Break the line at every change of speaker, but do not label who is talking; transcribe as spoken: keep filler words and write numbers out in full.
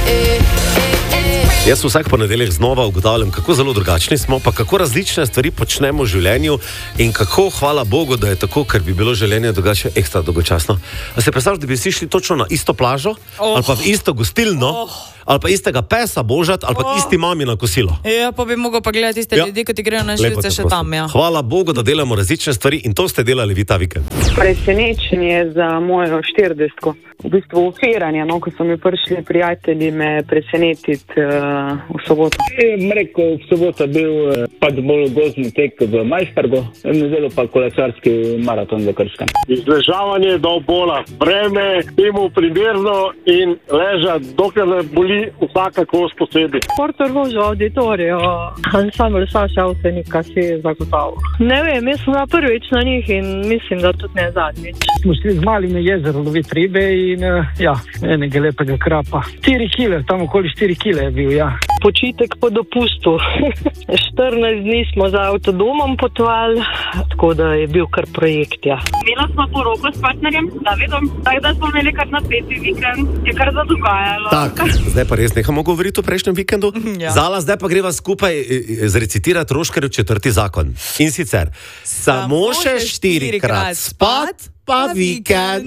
Jaz vsak ponedeljek znova ugotavljam, kako zelo drugačni smo, pa kako različne stvari počnemo v življenju in kako, hvala Bogu, da je tako, ker bi bilo življenje drugače ekstra dolgočasno. A se predstavljaš, da bi si šli točno na isto plažo, oh. ali pa v isto gostilno, oh. ali pa istega pesa božat, ali pa oh. isti mami na kosilo.
Ja, pa bi mogel pa gledati tiste ja. ljudi, ko ti grejo na živce še tam. Ja.
Hvala Bogu, da delamo različne stvari in to ste delali vi ta vikend.
Presenečenje za mojo štiridesetko. V bistvu ufiranje, no, ko so mi prišli prijatelji me presenetiti uh, v soboto.
Rekel, v soboto bil uh, pač bolj gozdni tek v Majstargu, nedeljo pa kolesarski maraton v Krškem.
Izležavanje do bola, vreme, temu primerno in ležati, dokler ne boli vsaka kos posebej.
Portorož v auditoriju, ansambl Saša Avsenika si zagotovo. Ne vem, jaz sem bila prvič na njih in mislim, da tudi ne zadnjič.
Smo šli z malimi jezero loviti ribe in ja, enega lepega krapa. štiri kile, tam okoli štiri kile je bil, ja.
Počitek po dopustu. štirinajst dni smo za avtodomom potovali, tako da je bil kar projekt, ja.
Imela smo poroko s partnerjem, Davidom, tako da smo imeli kar napeti vikend, je kar zadogajalo.
Tak, zdaj pa res nehamo govoriti o prejšnjem vikendu. Ja. Zala, zdaj pa greva skupaj zrecitirati Roškerjev četrti zakon. In sicer, samo še štirikrat spat, pa vikend.